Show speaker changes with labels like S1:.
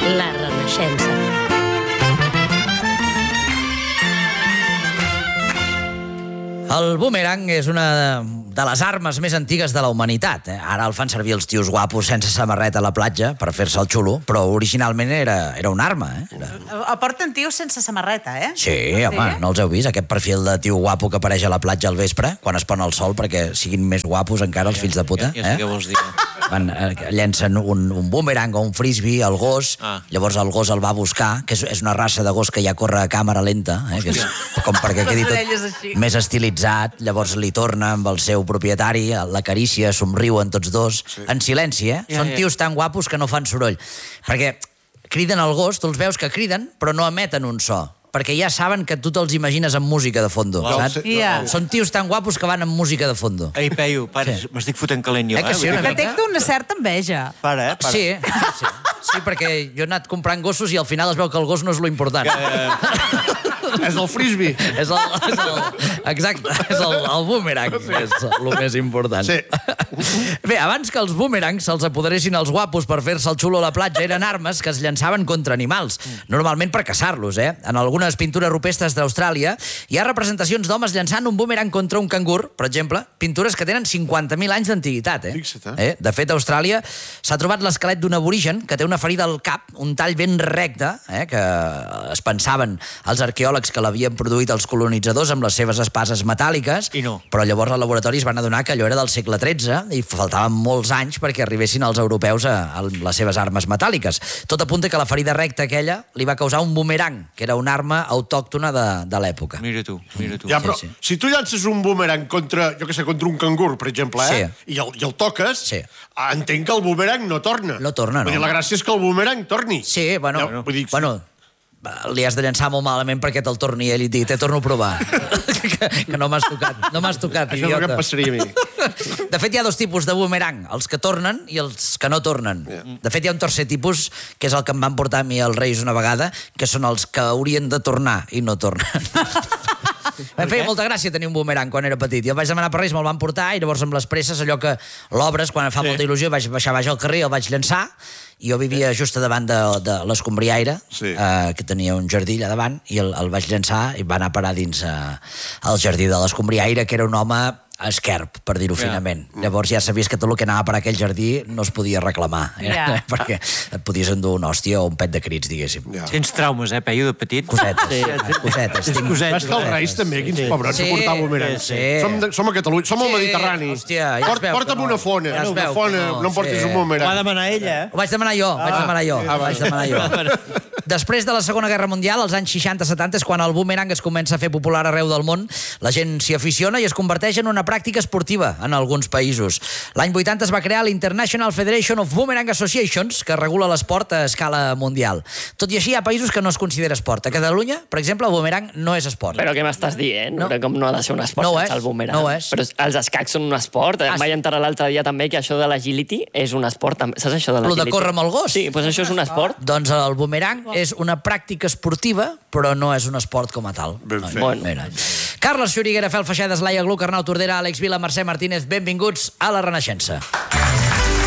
S1: La Renaixença.
S2: El boomerang és una de les armes més antigues de la humanitat. Ara el fan servir els tios guapos sense samarreta a la platja per fer-se el xulo, però originalment era una arma.
S3: El porten tios sense samarreta, eh?
S2: Sí, home, no els heu vist? Aquest perfil de tio guapo que apareix a la platja al vespre, quan es pon el sol perquè siguin més guapos encara els fills de puta.
S4: Ja sé què vols dir.
S2: Llencen un boomerang o un frisbee al gos, llavors el gos el va buscar, que és una raça de gos que ja corre a càmera lenta, que és com perquè quedi tot més estilitzat, llavors li torna amb el seu propietari, l'acaricia, somriuen tots dos, en silenci, Són tios tan guapos que no fan soroll. Perquè criden al gos, tu els veus que criden, però no emeten un so, perquè ja saben que tu te'ls imagines amb música de fondo, saps? Són tios tan guapos que van amb música de fondo.
S4: Ei, Peyu, m'estic fotent calent jo,
S3: Detecto una certa enveja.
S4: Para.
S2: Sí, perquè jo he anat comprant gossos i al final es veu que el gos no és lo important.
S5: És el frisbee.
S2: Exacte, és el boomerang, és el més important.
S5: Sí.
S2: Bé, abans que els boomerangs se'ls apoderessin els guapos per fer-se el xulo a la platja, eren armes que es llançaven contra animals, normalment per caçar-los, En algunes pintures rupestres d'Austràlia hi ha representacions d'homes llançant un boomerang contra un cangur, per exemple, pintures que tenen 50.000 anys d'antiguitat,
S5: Fixa't,
S2: De fet, a Austràlia s'ha trobat l'esquelet d'un aborigen que té una ferida al cap, un tall ben recte, que es pensaven els arqueòlegs que l'havien produït els colonitzadors amb les seves espases metàl·liques, però llavors al laboratori es van adonar que allò era del segle XIII i faltaven molts anys perquè arribessin els europeus a les seves armes metàl·liques. Tot apunta que la ferida recta aquella li va causar un boomerang, que era una arma autòctona de l'època.
S4: Mira tu.
S5: Ja, però si tu llances un boomerang contra un cangur, per exemple, i el toques, entenc que el boomerang no torna.
S2: No torna, no.
S5: Vull dir, la gràcia és que el boomerang torni.
S2: Sí, bueno, li has de llançar molt malament perquè te'l torni ell i et digui, te torno a provar. que no m'has tocat,
S5: Això és el que em passaria a mi.
S2: De fet, hi ha dos tipus de boomerang, els que tornen i els que no tornen. De fet, hi ha un tercer tipus, que és el que em van portar a mi els Reis una vegada, que són els que haurien de tornar i no tornen. Em feia molta gràcia tenir un boomerang quan era petit. Jo el vaig demanar per Reis, me'l van portar, i llavors amb les presses, allò que l'obres, quan fa molta il·lusió, vaig baixar baix al carrer, el vaig llançar, i jo vivia just a davant de l'escombriaire, que tenia un jardí allà davant, i el vaig llançar i va anar a parar dins el jardí de l'escombriaire, que era un home esquerp, per dir-ho finament. Llavors ja sabies que tot el que anava per aquell jardí no es podia reclamar, perquè et podies endur una hòstia o un pet de crits, diguéssim.
S4: Tens traumes, Peyu, de petit?
S2: Cosetes.
S5: Ves que els Reis també, quins pebrots, a portar boomerangs. Som a Catalunya, som al Mediterrani. Porta'm una fona, no em portis un boomerang.
S4: Ho va demanar ella,
S2: Ho vaig demanar jo. Després de la Segona Guerra Mundial, als anys 60-70, és quan el boomerang es comença a fer popular arreu del món. La gent s'hi aficiona i es converteix en una pràctica esportiva en alguns països. L'any 80 es va crear l'International Federation of Boomerang Associations, que regula l'esport a escala mundial. Tot i així, hi ha països que no es considera esport. A Catalunya, per exemple, el boomerang no és esport.
S6: Però què m'estàs dient? Com no ha de ser un esport sense el boomerang?
S2: No ho és.
S6: Però els escacs són un esport. Em vaig enterar l'altre dia també que això de l'agility és un esport. Saps això de l'agility?
S2: Lo de córrer amb el gos?
S6: Sí, doncs això és un esport.
S2: Doncs el boomerang és una pràctica esportiva, però no és un esport com a tal.
S5: Ben fet.
S2: Carles Xuriguera, Fel Feixedes, Laia Gluck, Arnau Tordera, Àlex Vila, Mercè Martínez, benvinguts a La Renaixença.